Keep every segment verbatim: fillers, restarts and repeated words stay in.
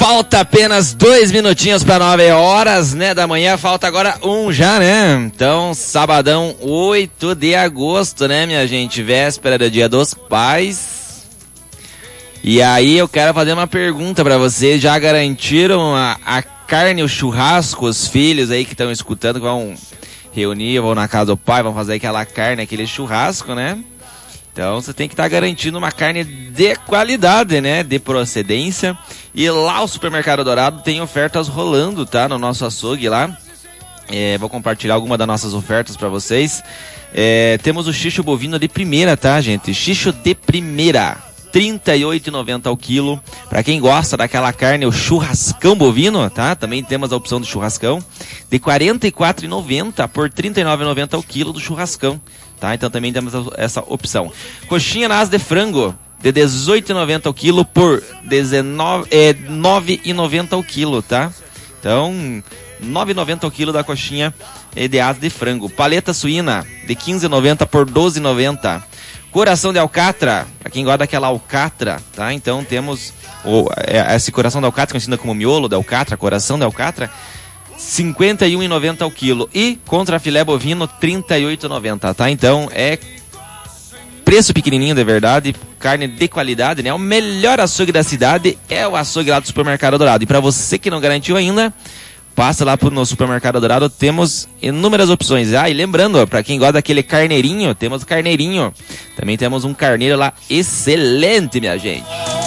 Falta apenas dois minutinhos para nove horas, né, da manhã. Falta agora um já, né? Então, sabadão, oito de agosto, né, minha gente? Véspera do Dia dos Pais. E aí eu quero fazer uma pergunta para vocês. Já garantiram a, a carne, o churrasco, os filhos aí que estão escutando, que vão reunir, vão na casa do pai, vão fazer aquela carne, aquele churrasco, né? Então você tem que estar tá garantindo uma carne de qualidade, né? De procedência. E lá o Supermercado Dourado tem ofertas rolando, tá? No nosso açougue lá. É, vou compartilhar alguma das nossas ofertas para vocês. É, temos o xixo bovino de primeira, tá, gente? Xixo de primeira. trinta e oito reais e noventa centavos ao quilo. Para quem gosta daquela carne, o churrascão bovino, tá? Também temos a opção do churrascão. De quarenta e quatro reais e noventa centavos por trinta e nove reais e noventa centavos ao quilo do churrascão. Tá? Então também temos essa opção. Coxinha na asa de frango, de dezoito reais e noventa centavos ao quilo por dezenove, é, nove reais e noventa centavos ao quilo, tá? Então, nove reais e noventa centavos ao quilo da coxinha de asa de frango. Paleta suína, de quinze reais e noventa centavos por doze reais e noventa centavos. Coração de alcatra, para quem gosta daquela alcatra, tá? Então temos o, é, esse coração de alcatra, conhecido como miolo de alcatra, coração de alcatra, cinquenta e um reais e noventa centavos ao quilo. E contra filé bovino, trinta e oito reais e noventa centavos, tá? Então é preço pequenininho de verdade, carne de qualidade, né? O melhor açougue da cidade é o açougue lá do Supermercado Dourado. E para você que não garantiu ainda, passa lá pro no Supermercado Dourado, temos inúmeras opções. Ah, e lembrando, para quem gosta daquele carneirinho, temos carneirinho. Também temos um carneiro lá excelente, minha gente.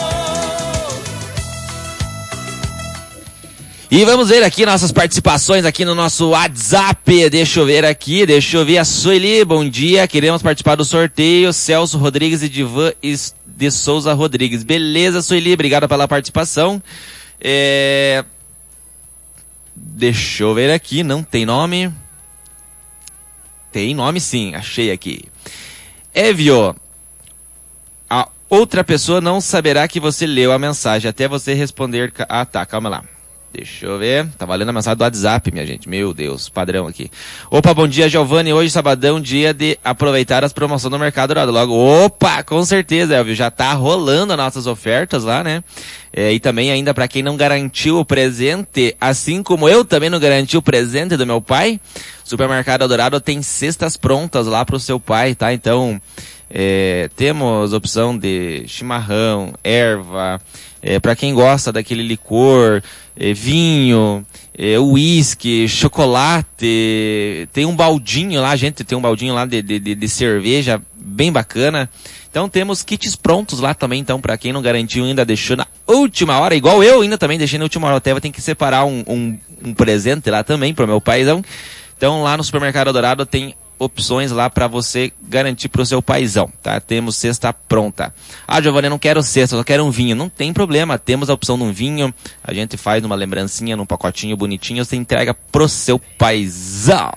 E vamos ver aqui nossas participações aqui no nosso WhatsApp. Deixa eu ver aqui, deixa eu ver a Sueli. Bom dia, queremos participar do sorteio. Celso Rodrigues e Divan de Souza Rodrigues. Beleza, Sueli, obrigado pela participação. É... Deixa eu ver aqui, não tem nome. Tem nome sim, achei aqui. Évio, a outra pessoa não saberá que você leu a mensagem até você responder. Ah, tá, calma lá. Deixa eu ver. Tá valendo a mensagem do WhatsApp, minha gente. Meu Deus, padrão aqui. Opa, bom dia, Giovanni. Hoje, sabadão, dia de aproveitar as promoções do Mercado Dourado. Logo, opa, com certeza, Elvio. Já tá rolando as nossas ofertas lá, né? É, e também ainda para quem não garantiu o presente, assim como eu também não garanti o presente do meu pai, Supermercado Dourado tem cestas prontas lá pro seu pai, tá? Então, é, temos opção de chimarrão, erva, é, para quem gosta daquele licor, é, vinho, é, uísque, chocolate, tem um baldinho lá, gente, tem um baldinho lá de, de, de cerveja bem bacana. Então temos kits prontos lá também, então para quem não garantiu ainda deixou na última hora, igual eu ainda também deixei na última hora, até vou ter que separar um, um, um presente lá também pro meu paizão. Então lá no Supermercado Dourado tem opções lá para você garantir pro seu paizão, tá? Temos cesta pronta. Ah, Giovanni, eu não quero cesta, eu só quero um vinho. Não tem problema, temos a opção de um vinho, a gente faz numa lembrancinha, num pacotinho bonitinho, você entrega pro seu paizão.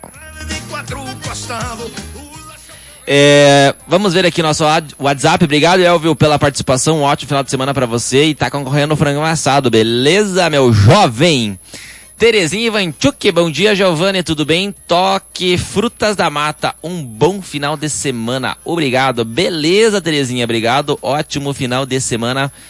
É, vamos ver aqui nosso WhatsApp. Obrigado, Elvio, pela participação. Um ótimo final de semana para você. E tá concorrendo no frango assado, beleza, meu jovem? Terezinha Ivanchuk, bom dia, Giovanni, tudo bem? Toque Frutas da Mata, um bom final de semana. Obrigado. Beleza, Terezinha, obrigado. Ótimo final de semana